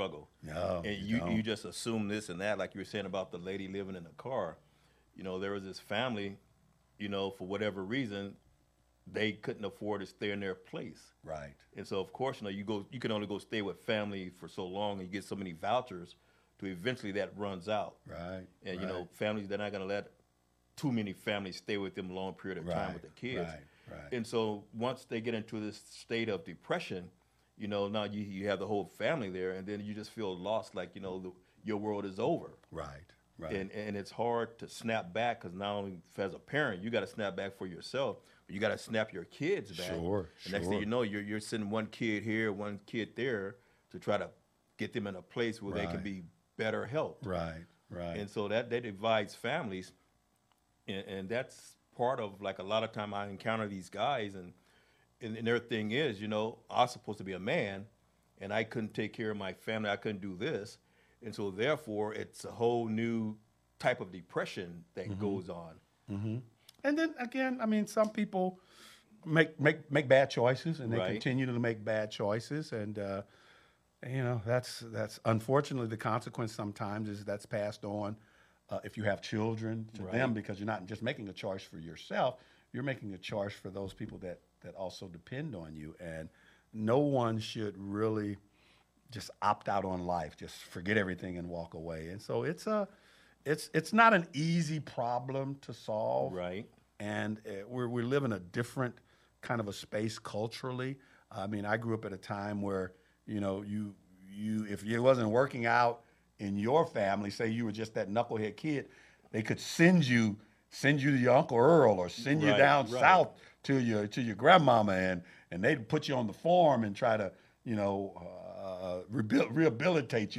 struggle. No, And you you don't. just assume this and that, like you were saying about the lady living in the car. There was this family, for whatever reason, they couldn't afford to stay in their place. Right. And so, of course, you can only go stay with family for so long, and you get so many vouchers, to eventually that runs out. Right. And right. families, they're not going to let too many families stay with them a long period of time Right, with the kids. right, right. And so once they get into this state of depression, now you have the whole family there, and then you just feel lost, like your world is over. Right. Right. And it's hard to snap back, because not only as a parent, you got to snap back for yourself, but you got to snap your kids back. Sure. And next thing you know, you're sending one kid here, one kid there, to try to get them in a place where they can Right. be better helped. Right. Right. And so that divides families, and that's part of, like, a lot of time I encounter these guys, and their thing is, I was supposed to be a man, and I couldn't take care of my family, I couldn't do this, and so therefore it's a whole new type of depression that goes on. And then again, I mean, some people make bad choices, and they Right. continue to make bad choices, and that's unfortunately the consequence. Sometimes is that's passed on if you have children to Right. them, because you're not just making a choice for yourself, you're making a choice for those people that also depend on you, and no one should really just opt out on life, just forget everything and walk away. And so it's not an easy problem to solve. Right. And we live in a different kind of a space culturally. I mean, I grew up at a time where, you if it wasn't working out in your family, say you were just that knucklehead kid, they could send you to your Uncle Earl, or send you Right, down right. south to your grandmama, and they'd put you on the farm and try to, rehabilitate you.